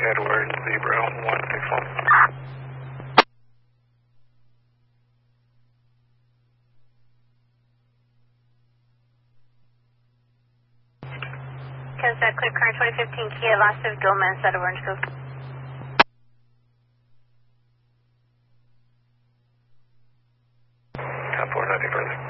Edward, Zebra 161. Kensett, clear car 2015 Kia Elastic, Gilman, set of Orange Grove. Ten 4, nothing further.